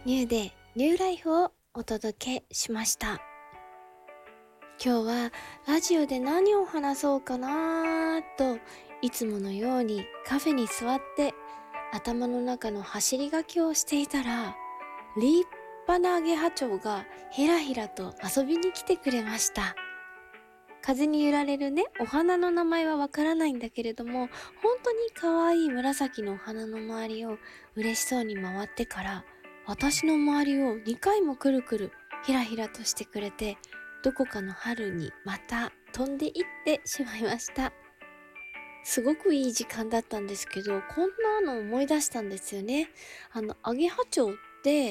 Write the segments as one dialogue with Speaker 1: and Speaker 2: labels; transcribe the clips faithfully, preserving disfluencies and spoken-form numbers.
Speaker 1: ニューデイニューライフをお届けしました。今日はラジオで何を話そうかなといつものようにカフェに座って頭の中の走り書きをしていたら、立派なアゲハチョウがひらひらと遊びに来てくれました。風に揺られるね、お花の名前はわからないんだけれども、本当に可愛い紫のお花の周りを嬉しそうに回ってから、私の周りをにかいもくるくるひらひらとしてくれて、どこかの春にまた飛んでいってしまいました。すごくいい時間だったんですけど、こんなの思い出したんですよね。あの、アゲハチョウって、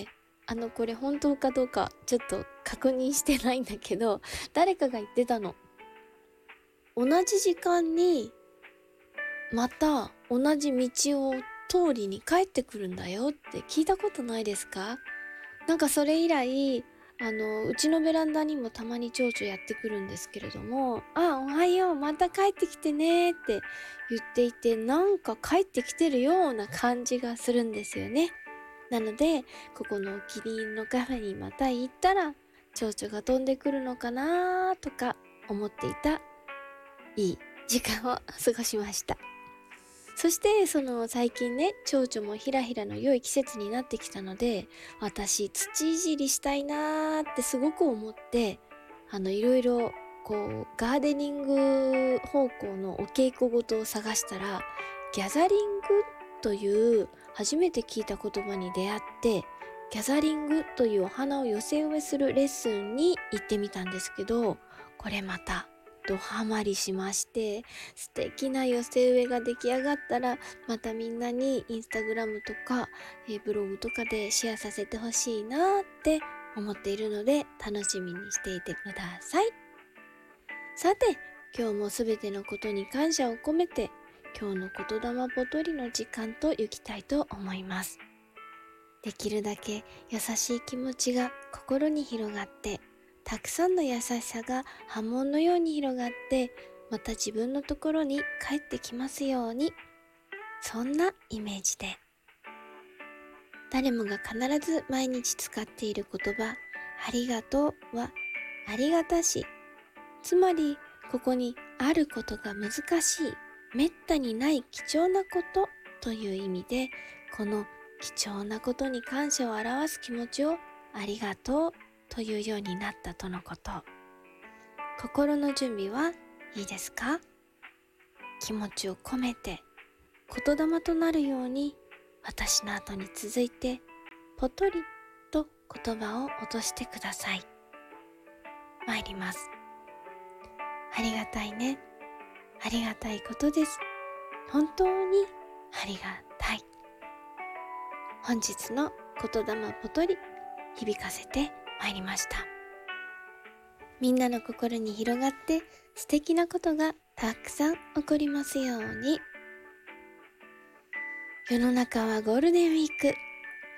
Speaker 1: あの、これ本当かどうかちょっと確認してないんだけど、誰かが言ってたの。同じ時間にまた同じ道を通りに帰ってくるんだよって聞いたことないですか？なんかそれ以来、あの、うちのベランダにもたまに蝶々やってくるんですけれども、あ、おはよう、また帰ってきてねって言っていて、なんか帰ってきてるような感じがするんですよね。なので、ここのお気に入りのカフェにまた行ったら、蝶々が飛んでくるのかなとか思っていたいい時間を過ごしました。そしてその最近ね、蝶々もひらひらの良い季節になってきたので、私土いじりしたいなーってすごく思って、あのいろいろこうガーデニング方向のお稽古事を探したら、ギャザリングという初めて聞いた言葉に出会って、ギャザリングというお花を寄せ植えするレッスンに行ってみたんですけど、これまたドハマりしまして、素敵な寄せ植えが出来上がったらまたみんなにインスタグラムとか、えーブログとかでシェアさせてほしいなって思っているので、楽しみにしていてください。さて、今日もすべてのことに感謝を込めて、今日の言霊ぽとりの時間と行きたいと思います。できるだけ優しい気持ちが心に広がって、たくさんの優しさが波紋のように広がって、また自分のところに帰ってきますように。そんなイメージで。誰もが必ず毎日使っている言葉、ありがとうはありがたし。つまり、ここにあることが難しい、めったにない貴重なことという意味で、この貴重なことに感謝を表す気持ちをありがとうというようになったとのこと。心の準備はいいですか？気持ちを込めて言霊となるように、私の後に続いてぽとりと言葉を落としてください。参ります。ありがたいね。ありがたいことです。本当にありがたい。本日の言霊ぽとり、響かせてまいりました。みんなの心に広がって素敵なことがたくさん起こりますように。世の中はゴールデンウィーク。